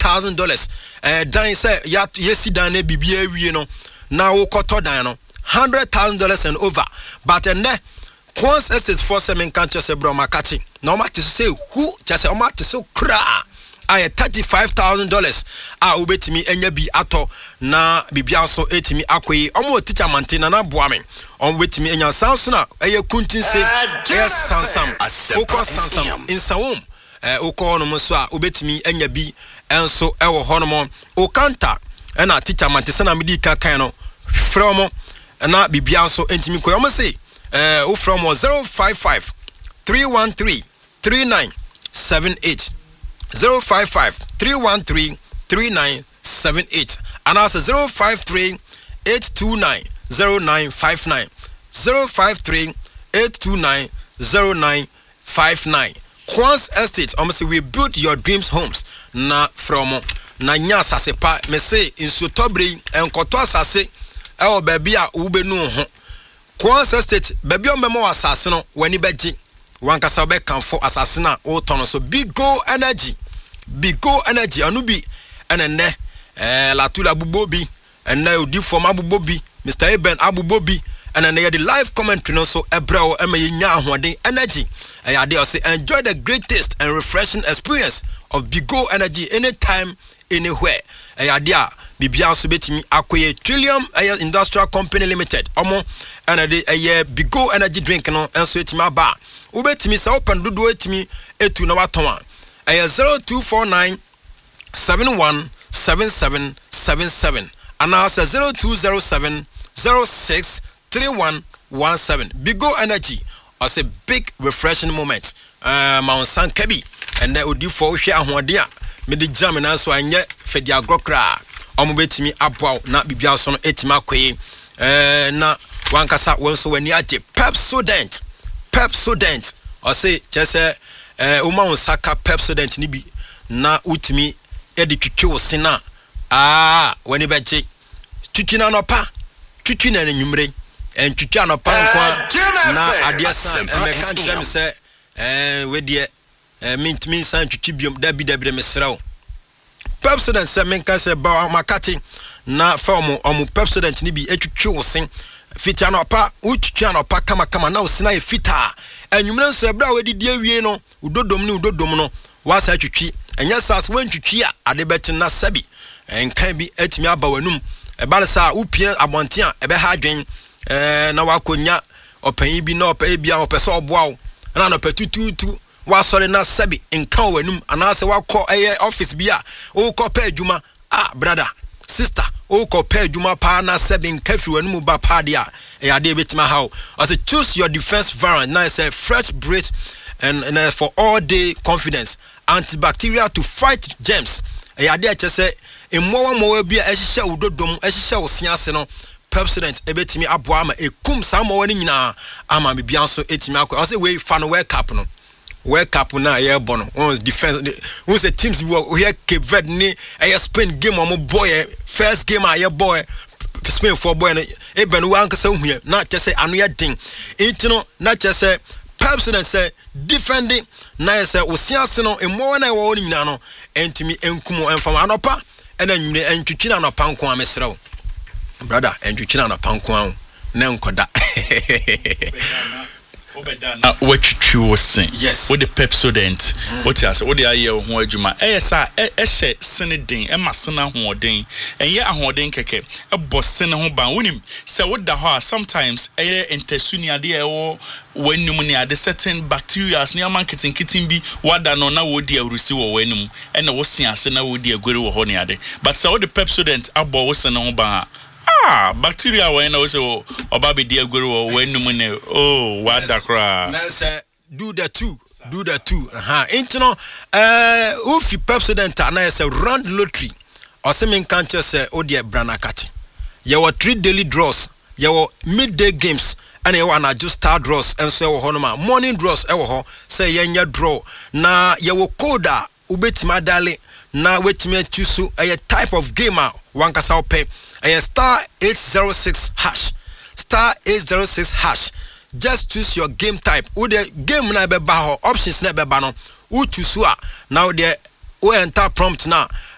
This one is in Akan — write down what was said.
$100,000 dan say yesi dan na bibia wie no na wo koto dan no $100,000 and over but Quans Estate for semen can't just say bro makachi no matter to say who just say matter so cra I $35,000 ubetimi enya bi ato na bibia so etimi akoyi omo teacher maintain na boame on wetimi enya sansona eye kuntin say yes sansam focus sansam in sawom ukọ no so a ubetimi enya bi enso ewo hono o kanta na teacher maintain na medi kan no from na bibia so entimi ko omo say from 055 313 3978 055 313 3978 and also 053 829 0959 053 829 0959 Quans Estate almost we build your dreams homes na from na nya sase pa me say inso tobre enkoto asase e o baby a wo benu ho Quans Estate baby o memo asase no wani beji wankasa be kanfo asase na wo tono so Big Go Energy anubi enene latula abubobi enne odi form abubobi Mr. Eben abubobi enene the live commentary no so ebrao emenya ahoden energy ayade o say enjoy the great taste and refreshing experience of Big Go Energy anytime anywhere ayade a bibia so betimi akoye Trillium Industrial Company Limited omo enede Big Go Energy drink no enso etimi aba ubetimi sa open dodo etimi etu na waton a 0249 717777 and also 0207 063117 Big Go Energy as a big refreshing moment Mount Sankebi and that would do for share ahodia me the jam and also anye fedi agrokra omo betimi aboa na bibia so no etima kwe na wankasa wonso wani age Pepsodent or say just uma usaka Pepsodent ni bi na utimi edi twitwe sina wani beje twitwina no pa twitwina na nyumre en twitwa no pa nkwa na adiasa emeka nkyem se wedie mint san twitwi biom dabi mesrawo Pepsodent se menka se ba makati na form omu Pepsodent ni bi etwitwe sin fita no pa utwitwa no pa kama na usina e fita enyumre nso ebra wedi die wie no udodom no wasa twitwi enya sas wantwitwi a adebeti na sabi enkan bi etimi aba wanum ebale sa upie abonte a ebe ha adwen na wakonya opanyi bi na opa bia opese oboawo na no patututu wasore na sabi enkan wanum anase wakọ office bi a wo kọ pa adwuma brother sister wo kọ pa adwuma pa na sabi enkan fi wanum ba pa dia ade betima how as choose your defense variant now say fresh breath and for all day confidence antibacterial to fight germs ade a chese emmowa bi a ehihye udodom ehihye osiase no Pepsodent ebetimi aboa ama ekum samowa ni nyina ama bibia so etimi akọ say we fa no wake up na ye bono on defense who say teams we here Cape Verde ni Spain game on boy first game a ye boy Spain for boy eben we anka say hu na chese anu ye din intino na chese Pepsodent say defending na say osiase no emmowa na wo ni nyina no entimi enkumo enfam anopa ena nyune entwitwina no panko amesrew brother entwitwina no panko an na nkoda obedana watwitwi wo sen wo de Pepsodent wo ti ase wo de aye ho adwuma eyesa ehye senedin emasena hoden enye ahoden keke ebo sene ho ban wonim se wo da ho sometimes eye intesunia de ewo wanum ni ade certain bacteria ne amanketin bi wada no na wo de awrusi wo wanum ena wo sen ase na wo de agore wo ho ne ade but se wo de Pepsodent abo wo sene ho ban bacteria when also obabi dia guru when mune what da kra na say do the two intino ufi Pepsodent na say round lottery or semen can't say odie branakati ye were 3 daily draws ye were midday games and ye were just star draws and so honoma morning draws e wo ho say yenya draw na ye were coda ubetima dale na wetime choose a type of gamer wankasa ope a star 806 hash just choose your game type with the game na be ba options na be ba no u choose now the enter prompt na